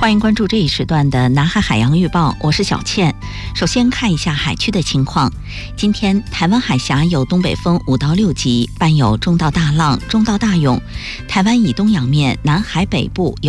欢迎关注这一时段的南海海洋预报，我是小倩。首先看一下海区的情况。今天台湾海峡有东北风5到6级，伴有中到大浪、中到大涌。台湾以东洋面、南海北部有